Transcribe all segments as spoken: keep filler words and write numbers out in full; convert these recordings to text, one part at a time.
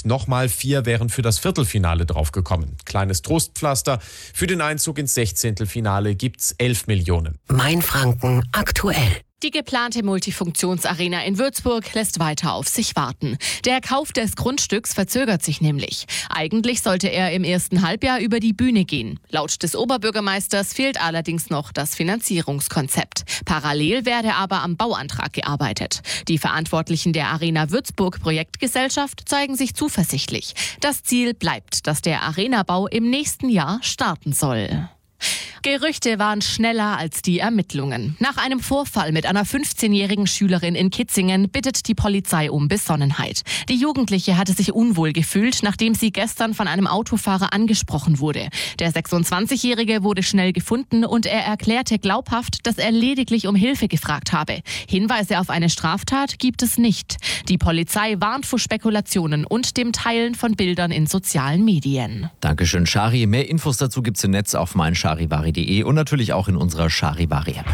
und nochmal vier wären für das Viertelfinale draufgekommen. Kleines Trostpflaster. Für den Einzug ins Sechzehntelfinale gibt's elf Millionen. Mainfranken aktuell. Die geplante Multifunktionsarena in Würzburg lässt weiter auf sich warten. Der Kauf des Grundstücks verzögert sich nämlich. Eigentlich sollte er im ersten Halbjahr über die Bühne gehen. Laut des Oberbürgermeisters fehlt allerdings noch das Finanzierungskonzept. Parallel werde aber am Bauantrag gearbeitet. Die Verantwortlichen der Arena Würzburg Projektgesellschaft zeigen sich zuversichtlich. Das Ziel bleibt, dass der Arenabau im nächsten Jahr starten soll. Gerüchte waren schneller als die Ermittlungen. Nach einem Vorfall mit einer fünfzehnjährigen Schülerin in Kitzingen bittet die Polizei um Besonnenheit. Die Jugendliche hatte sich unwohl gefühlt, nachdem sie gestern von einem Autofahrer angesprochen wurde. Der sechsundzwanzigjährige wurde schnell gefunden und er erklärte glaubhaft, dass er lediglich um Hilfe gefragt habe. Hinweise auf eine Straftat gibt es nicht. Die Polizei warnt vor Spekulationen und dem Teilen von Bildern in sozialen Medien. Dankeschön, Shari. Mehr Infos dazu gibt's im Netz auf meincharivari punkt de und natürlich auch in unserer Charivari-App.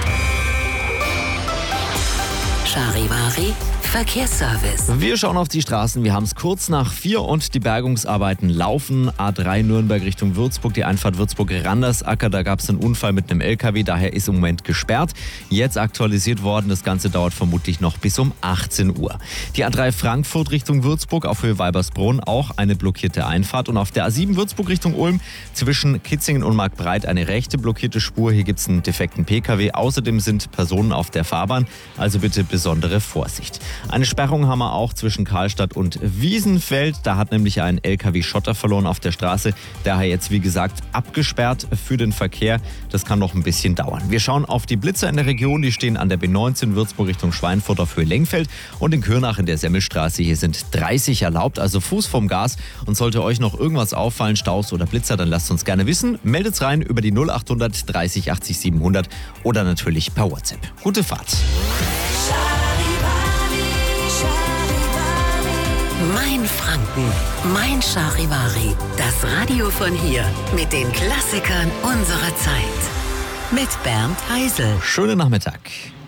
Charivari Verkehrsservice. Wir schauen auf die Straßen. Wir haben es kurz nach vier und die Bergungsarbeiten laufen. A drei Nürnberg Richtung Würzburg, die Einfahrt Würzburg-Randersacker. Da gab es einen Unfall mit einem L K W, daher ist im Moment gesperrt. Jetzt aktualisiert worden. Das Ganze dauert vermutlich noch bis um achtzehn Uhr. Die A drei Frankfurt Richtung Würzburg auf Höhe Weibersbrunn auch eine blockierte Einfahrt. Und auf der A sieben Würzburg Richtung Ulm zwischen Kitzingen und Marktbreit eine rechte blockierte Spur. Hier gibt es einen defekten P K W. Außerdem sind Personen auf der Fahrbahn. Also bitte besondere Vorsicht. Eine Sperrung haben wir auch zwischen Karlstadt und Wiesenfeld. Da hat nämlich ein L K W Schotter verloren auf der Straße. Daher jetzt, wie gesagt, abgesperrt für den Verkehr. Das kann noch ein bisschen dauern. Wir schauen auf die Blitzer in der Region. Die stehen an der B neunzehn Würzburg Richtung Schweinfurt auf Höhe Lengfeld. Und in Kürnach in der Semmelstraße. Hier sind dreißig erlaubt, also Fuß vom Gas. Und sollte euch noch irgendwas auffallen, Staus oder Blitzer, dann lasst uns gerne wissen. Meldet's rein über die null achthundert dreißig achtzig siebenhundert oder natürlich per WhatsApp. Gute Fahrt. Mainfranken, mein Charivari. Das Radio von hier mit den Klassikern unserer Zeit. Mit Bernd Heisel. Schönen Nachmittag.